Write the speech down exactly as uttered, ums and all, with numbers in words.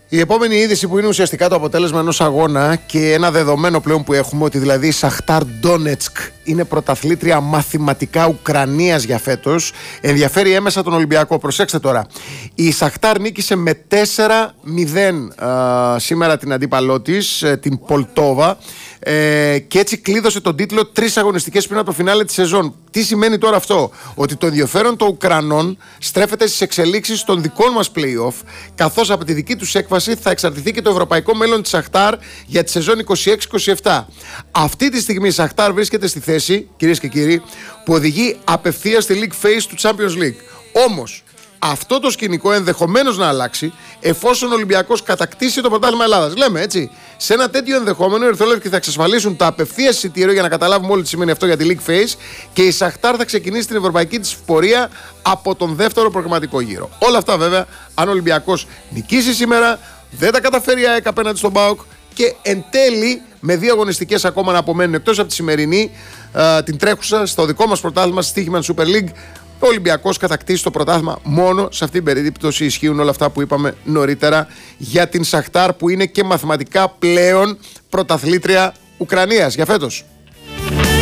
Η επόμενη είδηση που είναι ουσιαστικά το αποτέλεσμα ενός αγώνα και ένα δεδομένο πλέον που έχουμε, ότι δηλαδή η Σαχτάρ Ντόνετσκ είναι πρωταθλήτρια μαθηματικά Ουκρανίας για φέτος, ενδιαφέρει έμεσα τον Ολυμπιακό. Προσέξτε τώρα, η Σαχτάρ νίκησε με τέσσερα μηδέν α, σήμερα την αντίπαλό της, την Πολτόβα, ε, και έτσι κλείδωσε τον τίτλο τρεις αγωνιστικές πριν από το φινάλε της σεζόν. Τι σημαίνει τώρα αυτό? Ότι το ενδιαφέρον των Ουκρανών στρέφεται στις εξελίξεις των δικών μας play-off, καθώς από τη δική τους έκβαση θα εξαρτηθεί και το ευρωπαϊκό μέλλον της Σαχτάρ για τη σεζόν είκοσι έξι είκοσι επτά. Αυτή τη στιγμή η Σαχτάρ βρίσκεται στη θέση, κυρίες και κύριοι, που οδηγεί απευθείας στη League Phase του Champions League. Όμως, αυτό το σκηνικό ενδεχομένως να αλλάξει εφόσον ο Ολυμπιακός κατακτήσει το πρωτάθλημα Ελλάδας. Λέμε έτσι, σε ένα τέτοιο ενδεχόμενο οι ερυθρόλευκοι θα εξασφαλίσουν τα απευθείας εισιτήριο, για να καταλάβουμε όλοι τι σημαίνει αυτό για τη League Phase, και η Σαχτάρ θα ξεκινήσει την ευρωπαϊκή της πορεία από τον δεύτερο προγραμματικό γύρο. Όλα αυτά βέβαια, αν ο Ολυμπιακός νικήσει σήμερα, δεν τα καταφέρει η ΑΕΚ απέναντι στον ΠΑΟΚ και εν τέλει, με δύο αγωνιστικές ακόμα να απομένουν εκτός από τη σημερινή, α, την τρέχουσα στο δικό μας πρωτάθλημα, στη Στοίχημαν Super League, ο Ολυμπιακός κατακτήσει το πρωτάθλημα. Μόνο σε αυτήν την περίπτωση ισχύουν όλα αυτά που είπαμε νωρίτερα για την Σαχτάρ, που είναι και μαθηματικά πλέον πρωταθλήτρια Ουκρανίας για φέτος.